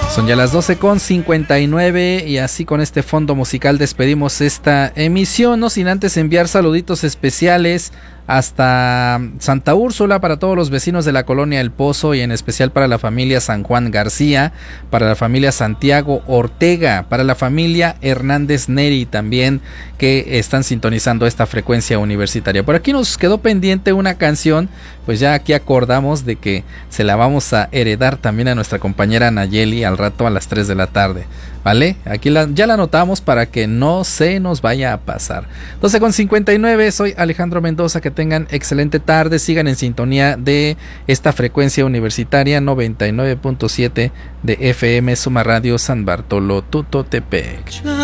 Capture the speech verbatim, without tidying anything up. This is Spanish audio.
Son ya las doce con cincuenta y nueve y así con este fondo musical despedimos esta emisión, no sin antes enviar saluditos especiales hasta Santa Úrsula para todos los vecinos de la colonia El Pozo y en especial para la familia San Juan García, para la familia Santiago Ortega, para la familia Hernández Neri también que están sintonizando esta frecuencia universitaria. Por aquí nos quedó pendiente una canción, pues ya aquí acordamos de que se la vamos a heredar también a nuestra compañera Nayeli al rato a las tres de la tarde, ¿vale? Aquí la, ya la anotamos para que no se nos vaya a pasar. doce con cincuenta y nueve, soy Alejandro Mendoza, que tengan excelente tarde, sigan en sintonía de esta frecuencia universitaria noventa y nueve punto siete de F M Suma Radio San Bartolo Tutotepec.